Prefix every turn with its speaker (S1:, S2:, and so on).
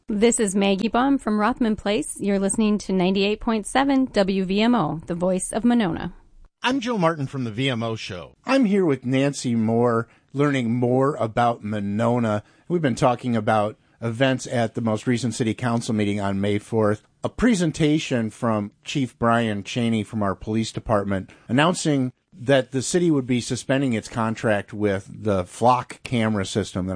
S1: This is Maggie Baum from Rothman Place. You're listening to 98.7 WVMO, the voice of Monona.
S2: I'm Joe Martin from the VMO Show.
S3: I'm here with Nancy Moore, learning more about Monona. We've been talking about events at the most recent City Council meeting on May 4th. A presentation from Chief Brian Cheney from our police department announcing that the city would be suspending its contract with the Flock camera system that